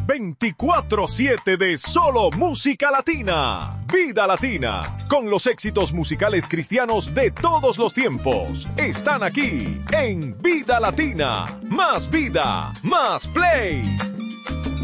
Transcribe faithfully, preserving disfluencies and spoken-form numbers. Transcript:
veinticuatro siete de solo música latina. Vida Latina, con los éxitos musicales cristianos de todos los tiempos. Están aquí en Vida Latina. Más vida, más play.